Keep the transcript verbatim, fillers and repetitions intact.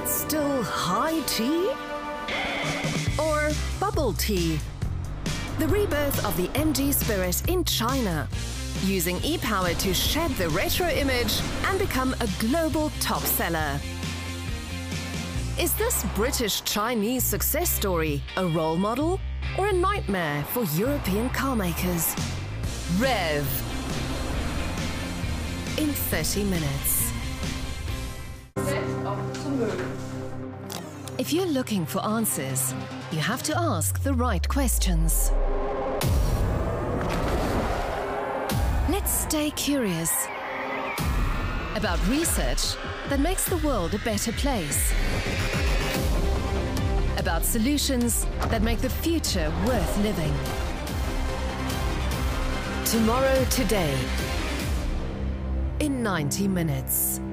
still high tea? Or bubble tea? The rebirth of the M G Spirit in China, using e-power to shed the retro image and become a global top seller. Is this British-Chinese success story a role model or a nightmare for European car makers? Rev in thirty minutes. If you're looking for answers, you have to ask the right questions. Let's stay curious about research that makes the world a better place. About solutions that make the future worth living. Tomorrow Today in ninety minutes.